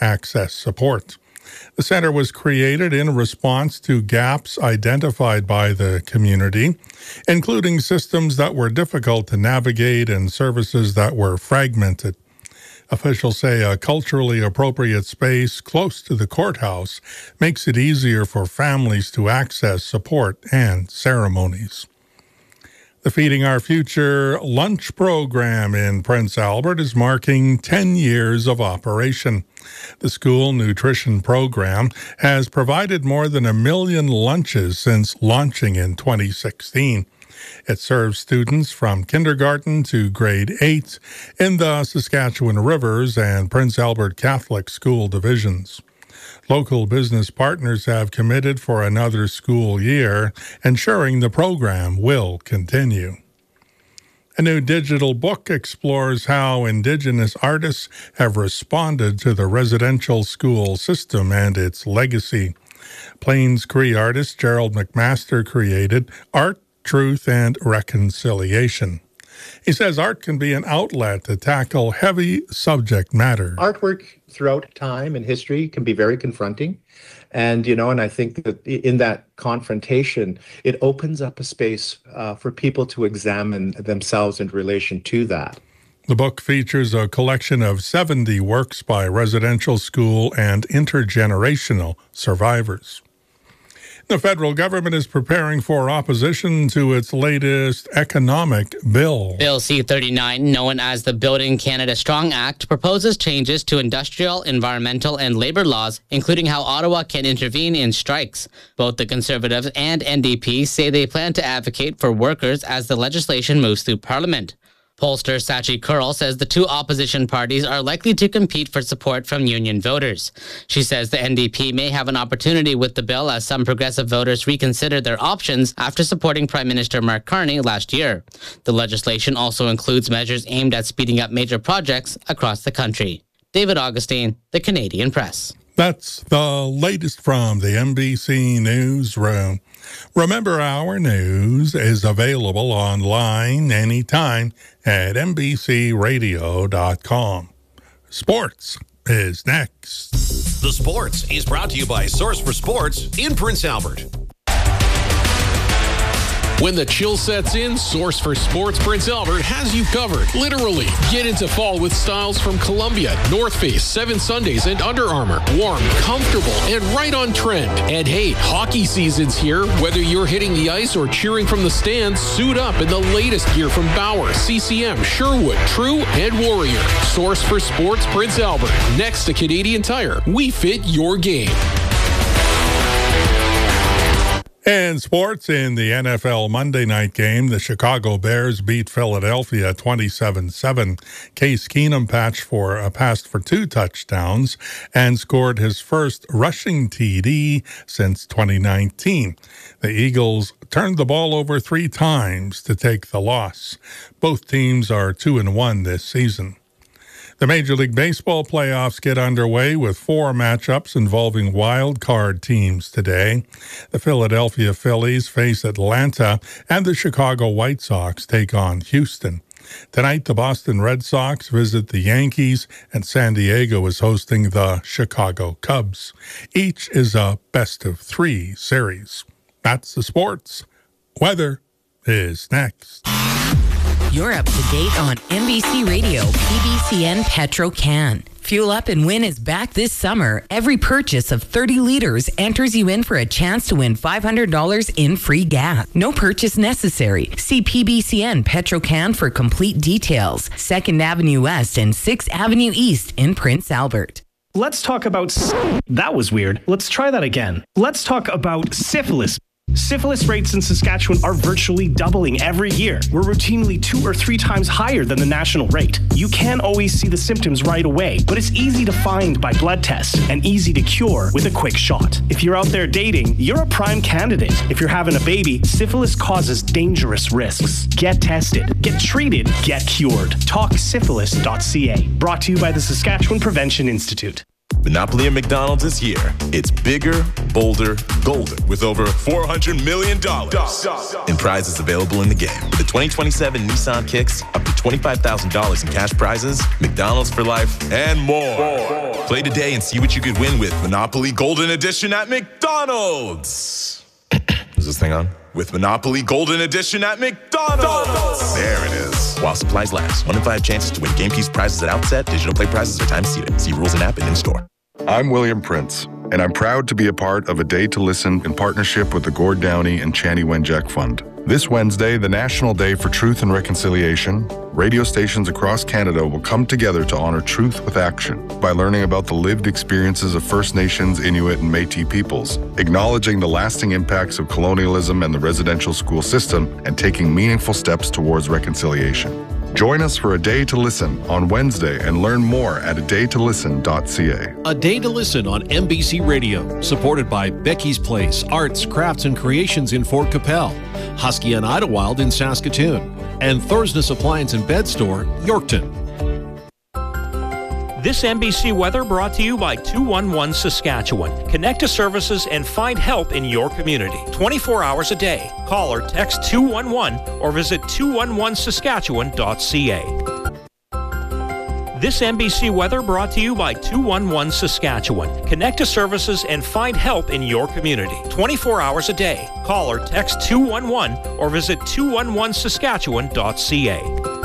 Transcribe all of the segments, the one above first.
access support. The center was created in response to gaps identified by the community, including systems that were difficult to navigate and services that were fragmented. Officials say a culturally appropriate space close to the courthouse makes it easier for families to access support and ceremonies. The Feeding Our Future lunch program in Prince Albert is marking 10 years of operation. The school nutrition program has provided more than 1 million lunches since launching in 2016. It serves students from kindergarten to grade 8 in the Saskatchewan Rivers and Prince Albert Catholic School divisions. Local business partners have committed for another school year, ensuring the program will continue. A new digital book explores how Indigenous artists have responded to the residential school system and its legacy. Plains Cree artist Gerald McMaster created Art, Truth, and Reconciliation. He says art can be an outlet to tackle heavy subject matter. Artwork throughout time and history can be very confronting. And I think that in that confrontation, it opens up a space for people to examine themselves in relation to that. The book features a collection of 70 works by residential school and intergenerational survivors. The federal government is preparing for opposition to its latest economic bill. Bill C-39, known as the Building Canada Strong Act, proposes changes to industrial, environmental, and labor laws, including how Ottawa can intervene in strikes. Both the Conservatives and NDP say they plan to advocate for workers as the legislation moves through Parliament. Pollster Sachi Kurl says the two opposition parties are likely to compete for support from union voters. She says the NDP may have an opportunity with the bill as some progressive voters reconsider their options after supporting Prime Minister Mark Carney last year. The legislation also includes measures aimed at speeding up major projects across the country. David Augustine, The Canadian Press. That's the latest from the NBC Newsroom. Remember, our news is available online anytime at NBCRadio.com. Sports is next. The Sports is brought to you by Source for Sports in Prince Albert. When the chill sets in, Source for Sports Prince Albert has you covered. Literally. Get into fall with styles from Columbia, North Face, Seven Sundays, and Under Armour. Warm, comfortable, and right on trend. And hey, hockey season's here. Whether you're hitting the ice or cheering from the stands, suit up in the latest gear from Bauer, CCM, Sherwood, True, and Warrior. Source for Sports Prince Albert. Next to Canadian Tire, we fit your game. In sports, in the NFL Monday night game, the Chicago Bears beat Philadelphia 27-7. Case Keenum passed for 2 touchdowns and scored his first rushing TD since 2019. The Eagles turned the ball over 3 times to take the loss. Both teams are 2-1 this season. The Major League Baseball playoffs get underway with 4 matchups involving wild card teams today. The Philadelphia Phillies face Atlanta, and the Chicago White Sox take on Houston. Tonight, the Boston Red Sox visit the Yankees, and San Diego is hosting the Chicago Cubs. Each is a best-of-3 series. That's the sports. Weather is next. You're up to date on NBC Radio, PBCN Petro-Can. Fuel Up and Win is back this summer. Every purchase of 30 liters enters you in for a chance to win $500 in free gas. No purchase necessary. See PBCN Petro-Can for complete details. 2nd Avenue West and 6th Avenue East in Prince Albert. Let's talk about... That was weird. Let's try that again. Let's talk about syphilis. Syphilis rates in Saskatchewan are virtually doubling every year. We're routinely 2 or 3 times higher than the national rate. You can't always see the symptoms right away, but it's easy to find by blood tests and easy to cure with a quick shot. If you're out there dating, you're a prime candidate. If you're having a baby, syphilis causes dangerous risks. Get tested, get treated, get cured. TalkSyphilis.ca. Brought to you by the Saskatchewan Prevention Institute. Monopoly at McDonald's is here. It's bigger, bolder, golden, with over $400 million in prizes available in the game. With the 2027 Nissan Kicks, up to $25,000 in cash prizes, McDonald's for life, and more. Play today and see what you could win with Monopoly Golden Edition at McDonald's. Is this thing on? With Monopoly Golden Edition at McDonald's. There it is. While supplies last. 1 in 5 chances to win game piece prizes at outset. Digital play prizes are time seated. See rules and app and in-store. I'm William Prince, and I'm proud to be a part of A Day to Listen in partnership with the Gord Downey and Chani Wenjack Fund. This Wednesday, the National Day for Truth and Reconciliation, radio stations across Canada will come together to honor truth with action by learning about the lived experiences of First Nations, Inuit, and Métis peoples, acknowledging the lasting impacts of colonialism and the residential school system, and taking meaningful steps towards reconciliation. Join us for A Day to Listen on Wednesday and learn more at adaytolisten.ca. A Day to Listen on MBC Radio, supported by Becky's Place, Arts, Crafts, and Creations in Fort Capel, Husky and Idlewild in Saskatoon, and Thorsness Appliance and Bed Store, Yorkton. This MBC weather brought to you by 211 Saskatchewan. Connect to services and find help in your community. 24 hours a day. Call or text 211 or visit 211saskatchewan.ca. This MBC weather brought to you by 211 Saskatchewan. Connect to services and find help in your community. 24 hours a day. Call or text 211 or visit 211saskatchewan.ca.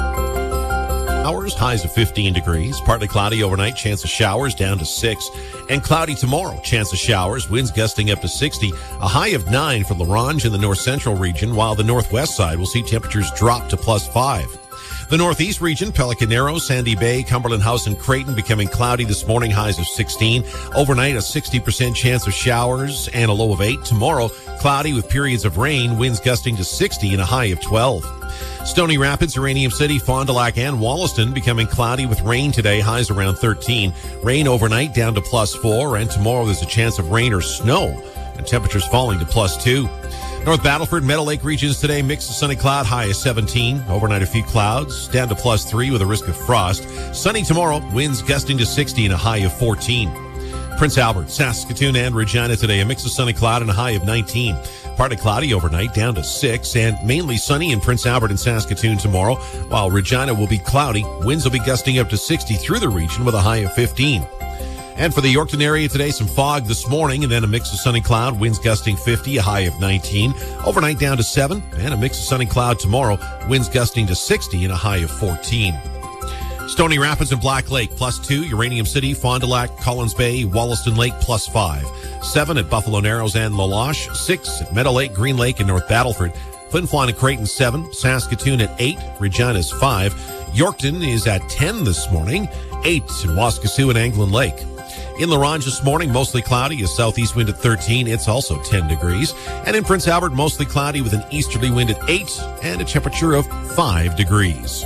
Hours, highs of 15 degrees, partly cloudy overnight, chance of showers down to 6, and cloudy tomorrow, chance of showers, winds gusting up to 60, a high of 9 for La Ronge in the north central region, while the northwest side will see temperatures drop to +5. The northeast region, Pelican Narrows, Sandy Bay, Cumberland House, and Creighton becoming cloudy this morning, highs of 16. Overnight, a 60% chance of showers and a low of 8. Tomorrow, cloudy with periods of rain, winds gusting to 60 and a high of 12. Stony Rapids, Uranium City, Fond du Lac, and Wollaston becoming cloudy with rain today, highs around 13. Rain overnight down to +4, and tomorrow there's a chance of rain or snow, and temperatures falling to +2. North Battleford, Meadow Lake regions today, mix of sunny cloud, high of 17. Overnight, a few clouds, down to +3 with a risk of frost. Sunny tomorrow, winds gusting to 60 and a high of 14. Prince Albert, Saskatoon, and Regina today, a mix of sunny cloud and a high of 19. Partly cloudy overnight, down to 6, and mainly sunny in Prince Albert and Saskatoon tomorrow, while Regina will be cloudy. Winds will be gusting up to 60 through the region with a high of 15. And for the Yorkton area today, some fog this morning, and then a mix of sunny cloud, winds gusting 50, a high of 19. Overnight down to 7, and a mix of sunny cloud tomorrow, winds gusting to 60 and a high of 14. Stony Rapids and Black Lake, +2. Uranium City, Fond du Lac, Collins Bay, Wollaston Lake, +5. 7 at Buffalo Narrows and La Loche. 6 at Meadow Lake, Green Lake, and North Battleford. Flin Flon and Creighton, 7. Saskatoon at 8. Regina's 5. Yorkton is at 10 this morning. 8 in Waskesiu and Anglin Lake. In La Ronge this morning, mostly cloudy, a southeast wind at 13. It's also 10 degrees. And in Prince Albert, mostly cloudy with an easterly wind at 8 and a temperature of 5 degrees.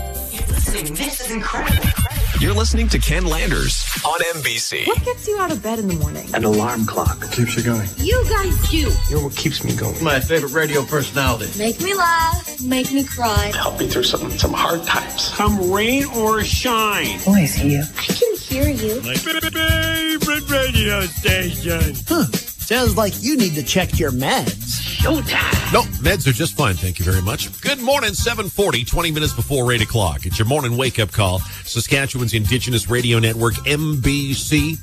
This is incredible. You're listening to Ken Landers on MBC. What gets you out of bed in the morning? An alarm clock. It keeps you going. You guys do. You're what keeps me going. My favorite radio personality. Make me laugh. Make me cry. Help me through some hard times. Come rain or shine. Who is he? I can hear you. My favorite radio station. Huh. Sounds like you need to check your meds. Showtime. No, meds are just fine, thank you very much. Good morning, 7:40, 20 minutes before 8 o'clock. It's your morning wake-up call. Saskatchewan's Indigenous Radio Network, MBC.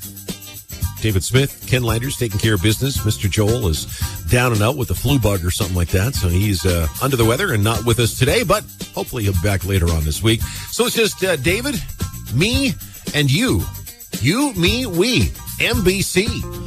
David Smith, Ken Landers, taking care of business. Mr. Joel is down and out with a flu bug or something like that, so he's under the weather and not with us today, but hopefully he'll be back later on this week. So it's just David, me, and you. You, me, we. MBC.